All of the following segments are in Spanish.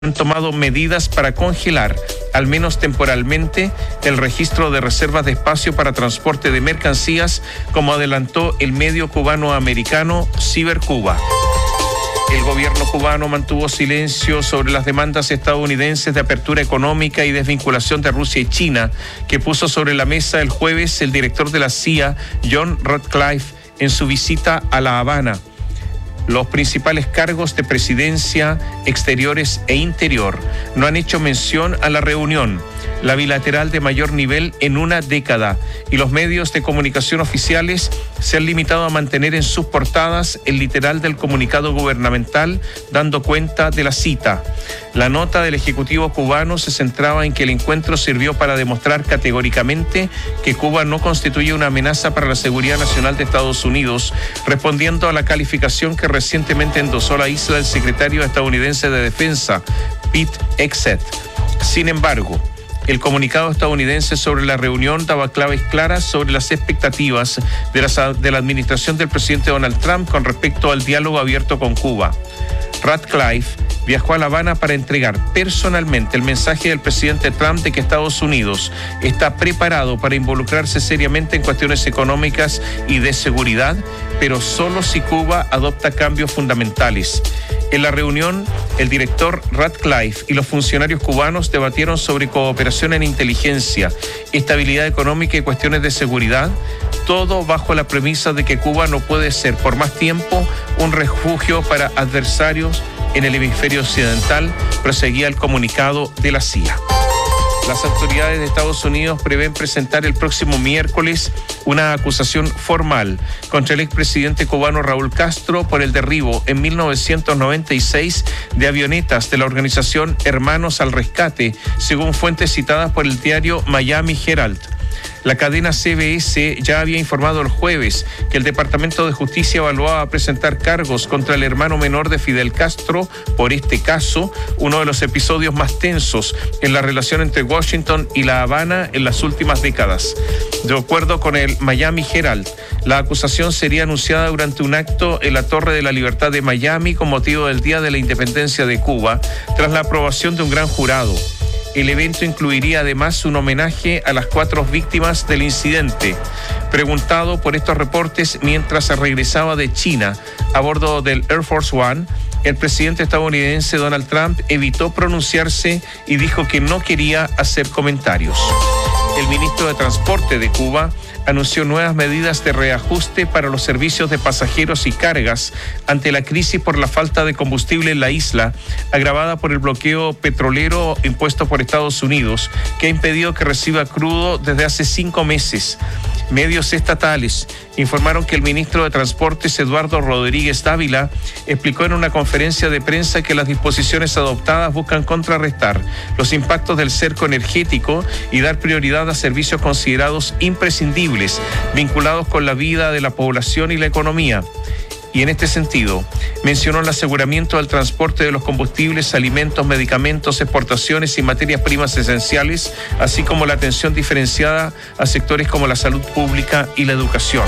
han tomado medidas para congelar, al menos temporalmente, el registro de reservas de espacio para transporte de mercancías, como adelantó el medio cubano-americano Cibercuba. El gobierno cubano mantuvo silencio sobre las demandas estadounidenses de apertura económica y desvinculación de Rusia y China, que puso sobre la mesa el jueves el director de la CIA, John Ratcliffe, en su visita a La Habana. Los principales cargos de presidencia, exteriores e interior no han hecho mención a la reunión, la bilateral de mayor nivel en una década, y los medios de comunicación oficiales se han limitado a mantener en sus portadas el literal del comunicado gubernamental dando cuenta de la cita. La nota del Ejecutivo cubano se centraba en que el encuentro sirvió para demostrar categóricamente que Cuba no constituye una amenaza para la seguridad nacional de Estados Unidos, respondiendo a la calificación que recientemente endosó la isla el secretario estadounidense de Defensa, Pete Hegseth. Sin embargo, el comunicado estadounidense sobre la reunión daba claves claras sobre las expectativas de la administración del presidente Donald Trump con respecto al diálogo abierto con Cuba. Ratcliffe viajó a La Habana para entregar personalmente el mensaje del presidente Trump de que Estados Unidos está preparado para involucrarse seriamente en cuestiones económicas y de seguridad, pero solo si Cuba adopta cambios fundamentales. En la reunión, el director Ratcliffe y los funcionarios cubanos debatieron sobre cooperación en inteligencia, estabilidad económica y cuestiones de seguridad, todo bajo la premisa de que Cuba no puede ser por más tiempo un refugio para adversarios en el hemisferio occidental, proseguía el comunicado de la CIA. Las autoridades de Estados Unidos prevén presentar el próximo miércoles una acusación formal contra el expresidente cubano Raúl Castro por el derribo en 1996 de avionetas de la organización Hermanos al Rescate, según fuentes citadas por el diario Miami Herald. La cadena CBS ya había informado el jueves que el Departamento de Justicia evaluaba presentar cargos contra el hermano menor de Fidel Castro por este caso, uno de los episodios más tensos en la relación entre Washington y La Habana en las últimas décadas. De acuerdo con el Miami Herald, la acusación sería anunciada durante un acto en la Torre de la Libertad de Miami con motivo del Día de la Independencia de Cuba, tras la aprobación de un gran jurado. El evento incluiría además un homenaje a las 4 víctimas del incidente. Preguntado por estos reportes mientras regresaba de China a bordo del Air Force One, el presidente estadounidense Donald Trump evitó pronunciarse y dijo que no quería hacer comentarios. El ministro de Transporte de Cuba anunció nuevas medidas de reajuste para los servicios de pasajeros y cargas ante la crisis por la falta de combustible en la isla, agravada por el bloqueo petrolero impuesto por Estados Unidos, que ha impedido que reciba crudo desde hace 5 meses. Medios estatales informaron que el ministro de Transportes, Eduardo Rodríguez Dávila, explicó en una conferencia de prensa que las disposiciones adoptadas buscan contrarrestar los impactos del cerco energético y dar prioridad a servicios considerados imprescindibles, vinculados con la vida de la población y la economía. Y en este sentido, mencionó el aseguramiento del transporte de los combustibles, alimentos, medicamentos, exportaciones y materias primas esenciales, así como la atención diferenciada a sectores como la salud pública y la educación.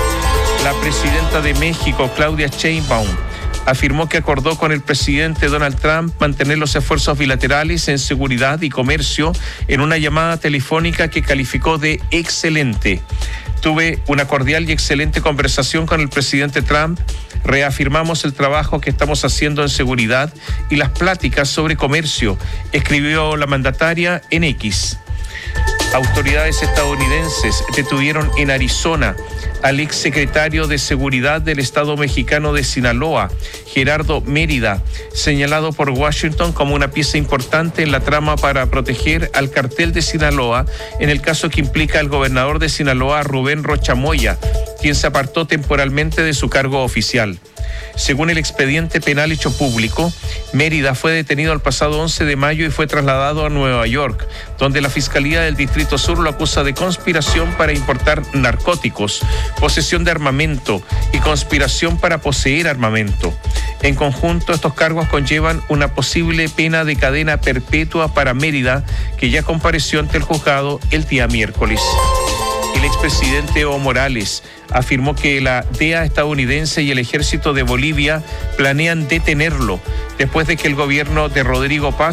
La presidenta de México, Claudia Sheinbaum, afirmó que acordó con el presidente Donald Trump mantener los esfuerzos bilaterales en seguridad y comercio en una llamada telefónica que calificó de excelente. Tuve una cordial y excelente conversación con el presidente Trump. Reafirmamos el trabajo que estamos haciendo en seguridad y las pláticas sobre comercio, escribió la mandataria en X. Autoridades estadounidenses detuvieron en Arizona al exsecretario de Seguridad del Estado mexicano de Sinaloa, Gerardo Mérida, señalado por Washington como una pieza importante en la trama para proteger al cartel de Sinaloa, en el caso que implica al gobernador de Sinaloa, Rubén Rocha Moya, quien se apartó temporalmente de su cargo oficial. Según el expediente penal hecho público, Mérida fue detenido el pasado 11 de mayo y fue trasladado a Nueva York, donde la Fiscalía del Distrito Sur lo acusa de conspiración para importar narcóticos, posesión de armamento y conspiración para poseer armamento. En conjunto, estos cargos conllevan una posible pena de cadena perpetua para Mérida, que ya compareció ante el juzgado el día miércoles. El El expresidente Evo Morales afirmó que la DEA estadounidense y el ejército de Bolivia planean detenerlo después de que el gobierno de Rodrigo Paz